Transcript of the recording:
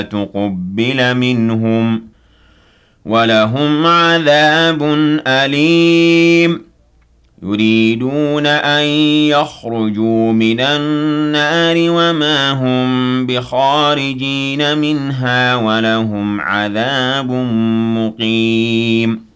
تقبل منهم ولهم عذاب أليم يريدون أن يخرجوا من النار وما هم بخارجين منها ولهم عذاب مقيم